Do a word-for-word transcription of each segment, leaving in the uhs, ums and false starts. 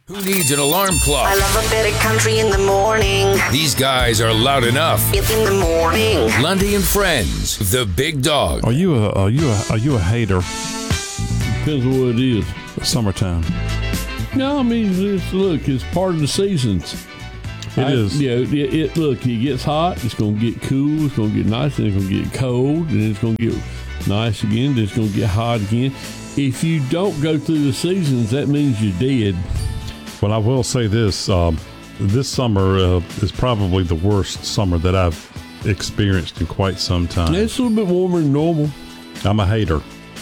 Who needs an alarm clock? I love a bit of country in the morning. These guys are loud enough. In the morning. Lundy and Friends, the big dog. Are you a are you a are you a hater? Depends on what it is. Summertime. No, I mean, it's, look, it's part of the seasons. It I, is. Yeah, you know, it, it. Look, it gets hot. It's going to get cool. It's going to get nice. Then it's going to get cold. And it's going to get nice again. Then it's going to get hot again. If you don't go through the seasons, that means you're dead. Well, I will say this: um, this summer uh, is probably the worst summer that I've experienced in quite some time. It's a little bit warmer than normal. I'm a hater.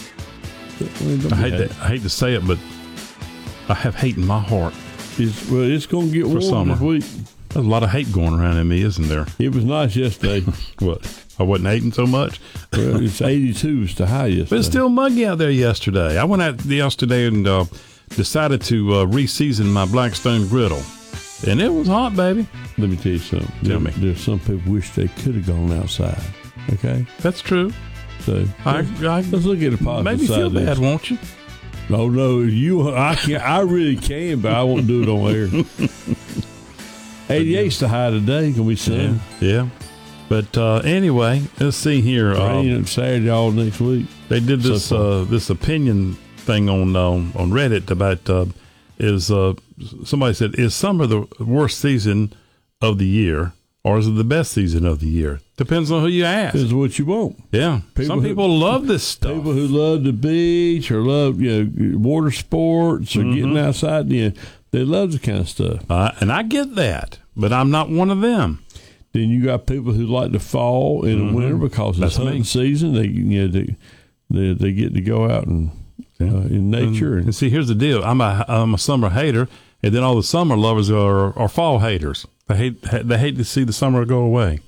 Well, I hate to, I hate to say it, but I have hate in my heart. It's, well, it's going to get For warm summer. this week. There's a lot of hate going around in me, isn't there? It was nice yesterday. What? I wasn't hating so much. Well, it's eighty-two is the high yesterday. But it's still muggy out there yesterday. I went out yesterday and uh, decided to uh, re-season my Blackstone griddle. And it was hot, baby. Let me tell you something. Tell there, me. There's some people wish they could have gone outside. Okay? That's true. So I, I let's look at the positive maybe side feel of this. bad, won't you? No, no, you. I can. I really can, but I won't do it on air. eighty-eight's the high today. Gonna be sunny. Yeah. yeah. But uh, anyway, let's see here. Rain Uh, on Saturday all next week. they did this So far. uh, this opinion thing on uh, on Reddit about uh, is uh, somebody said, is summer the worst season of the year, or is it the best season of the year? Depends on who you ask. This is what you want. Yeah, People some who- people love this stuff. People who love the beach or love you know water sports or Mm-hmm. getting outside, you know, they love the kind of stuff. Uh, and I get that, but I'm not one of them. Then you got people who like the fall and the winter because it's That's me. hunting season. They you know they they, they get to go out and uh, in nature. And, and see, here's the deal: I'm a I'm a summer hater, and then all the summer lovers are are fall haters. They hate they hate to see the summer go away.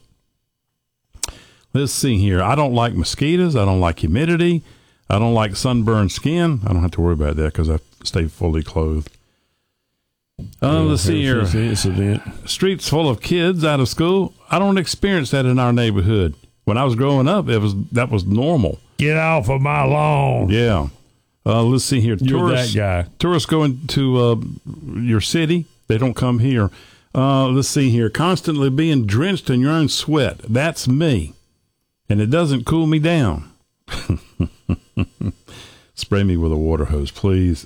Let's see here. I don't like mosquitoes. I don't like humidity. I don't like sunburned skin. I don't have to worry about that because I stay fully clothed. Uh, let's see here. Here's the incident. Streets full of kids out of school. I don't experience that in our neighborhood. When I was growing up, it was that was normal. Get off of my lawn. Yeah. Uh, let's see here. You're tourists, that guy. Tourists go into uh, your city. They don't come here. Uh, let's see here. Constantly being drenched in your own sweat. That's me. And it doesn't cool me down. Spray me with a water hose, please.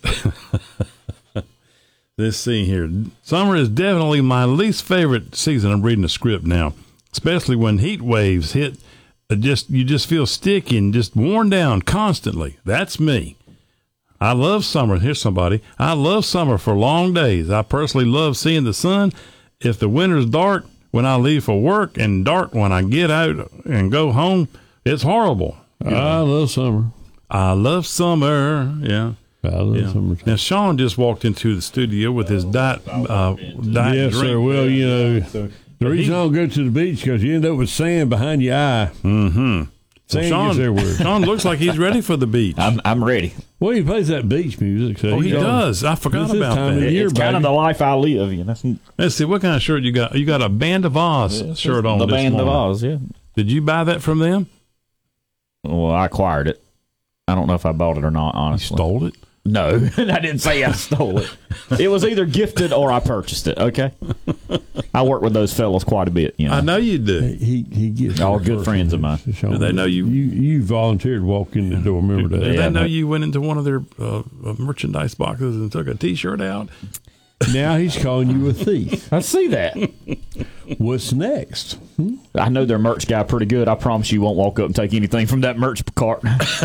Let's see here. Summer is definitely my least favorite season. I'm reading the script now, especially when heat waves hit. uh, Just you just feel sticky and just worn down constantly. That's me. I love summer. Here's somebody. I love summer for long days. I personally love seeing the sun. If the winter's dark when I leave for work and dark when I get out and go home, it's horrible. You know? I love summer. I love summer. Yeah. I love Yeah. summer. Now Sean just walked into the studio with his diet, uh, diet Yes, drink. sir. Well, you know, the reason I don't go to the beach because you end up with sand behind your eye. Mm-hmm. Sand Sean, gets everywhere. Sean looks like he's ready for the beach. I'm I'm ready. Well, he plays that beach music. So Oh, he he's on- does. I forgot This is about time of that. year, It's kind of baby. the life I live. You know, Let's see, what kind of shirt you got? You got a Band of Oz shirt on. the this Band of morning. Oz. Yeah. Did you buy that from them? Well, I acquired it. I don't know if I bought it or not. You Honestly, stole it? No, I didn't say I stole it. It was either gifted or I purchased it. Okay, I work with those fellas quite a bit. You know, I know you do. He he gets All there good first. friends of mine. Sean, Do they know you- You you volunteered to walk in the door. Remember that? Did Yeah, they know but- you went into one of their uh, uh, merchandise boxes and took a T-shirt out? Now he's calling you a thief. I see that. What's next? I know their merch guy pretty good. I promise you won't walk up and take anything from that merch cart.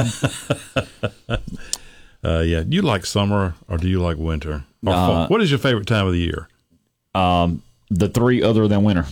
Uh, yeah. Do you like summer or do you like winter? Or Uh, fall? What is your favorite time of the year? um, the three other than winter.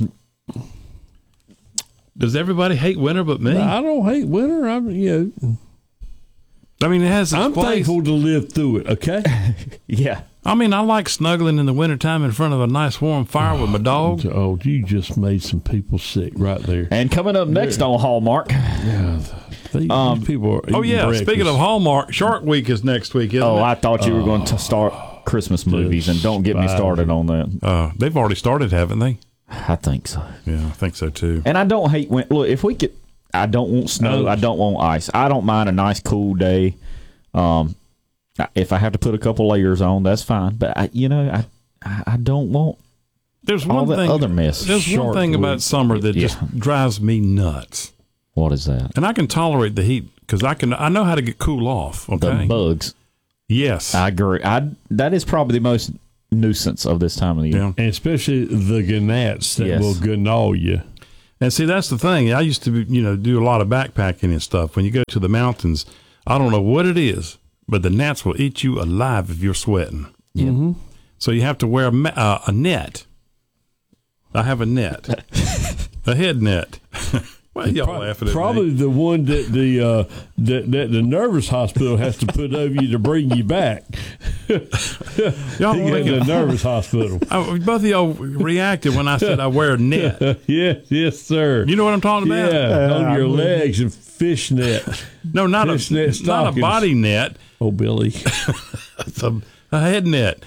Does everybody hate winter but me? I don't hate winter. I'm you know I mean, it has its I'm place. thankful to live through it. Okay. Yeah. I mean, I like snuggling in the wintertime in front of a nice warm fire with my dog. Oh, you just made some people sick right there. And coming up next on Hallmark. Yeah, these, Um, these people are. Oh, eating yeah. breakfast. Speaking of Hallmark, Shark Week is next week, isn't Oh, it? I thought you were going to start Christmas movies, and don't get me started on that. Uh, they've already started, haven't they? I think so. Yeah, I think so, too. And I don't hate when. Look, if we could, I don't want snow. I don't want ice. I don't mind a nice cool day. Um, if I have to put a couple layers on, that's fine. But I, you know, I I, I don't want There's all one the thing. other mess. There's one Shark thing food. about summer that Yeah. just drives me nuts, What is that? and I can tolerate the heat because I can. I know how to get cool off. Okay. The bugs. Yes. I agree. I that is probably the most nuisance of this time of the year. yeah. And especially the gnats that Yes. will gnaw you. And see, that's the thing. I used to, you know, do a lot of backpacking and stuff. When you go to the mountains, I don't know what it is, but the gnats will eat you alive if you're sweating. Yeah. So you have to wear a, ma- uh, a net. I have a net, a head net. Why are y'all Pro- laughing at Probably me? the one that the uh, that, that the nervous hospital has to put over you to bring you back. Y'all You making in the nervous hospital. I, both of y'all reacted when I said I wear a net. yes, yes, sir. You know what I'm talking about? Yeah, on your legs and fishnet. No, not a Fishnet not a stockings. body net. Oh, Billy. It's a, a head net.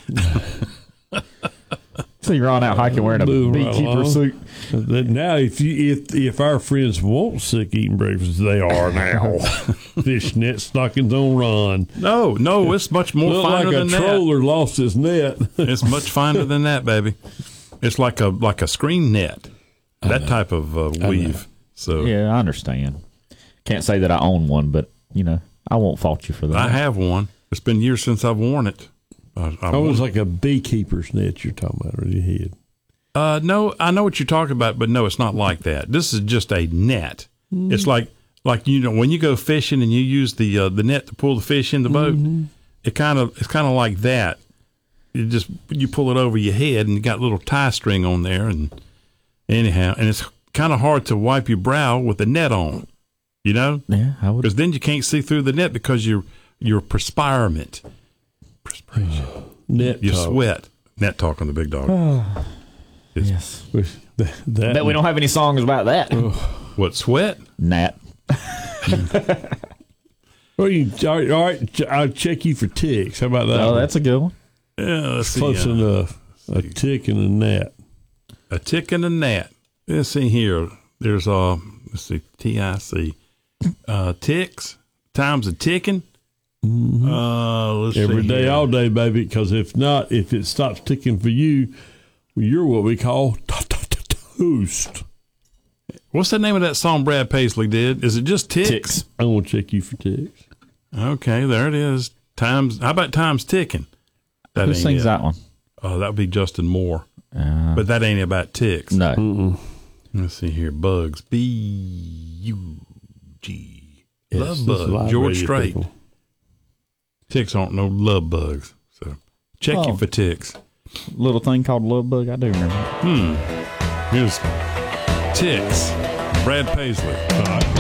So you're on out hiking wearing a Moving right beekeeper along. suit. That now, if you if if our friends want sick eating breakfast, they are now. Fishnet stockings on Ron. No, no, it's much more Look finer like a than that. troller lost his net. It's much finer than that, baby. It's like a like a screen net, that type of uh, weave. So Yeah, I understand. Can't say that I own one, but you know, I won't fault you for that. I have one. It's been years since I've worn it. I, I That was worn- like a beekeeper's net you're talking about on your head. uh, no, I know what you're talking about, but no, it's not like that. This is just a net. It's like like you know when you go fishing and you use the uh, the net to pull the fish in the boat. It kind of it's kind of like that. You just you pull it over your head and you got a little tie string on there, and anyhow, and it's kind of hard to wipe your brow with the net on. You know. Yeah, I would. Because then you can't see through the net because you're you're perspirement. Perspiration. Net You talk. sweat. Net talk on the big dog. Yes. That, that Bet we don't have any songs about that. What, sweat? Nat. Well, you, all right, all right, ch- I'll check you for ticks. How about that? Oh, one? that's a good one. Yeah, let's see. close uh, enough. A tick and a gnat. A tick and a gnat. Let's see here. There's uh let's see, T I C. Uh ticks times a ticking. Uh let's Every see day, here. all day, baby. Because if not, if it stops ticking for you, you're what we call toast. What's the name of that song Brad Paisley did? Is it just ticks? Ticks. I won't check you for ticks. Okay, there it is. Times how about times ticking? That Who ain't sings it. that one? Oh, that would be Justin Moore. Uh, But that ain't about ticks. no. Mm-mm. Let's see here. Bugs. B U G. Yes, Love this is bugs. live George radio, Strait. people. Ticks aren't no love bugs. So check Oh. you for ticks. Little thing called Love Bug. I do remember. Here's ticks. Brad Paisley. All right.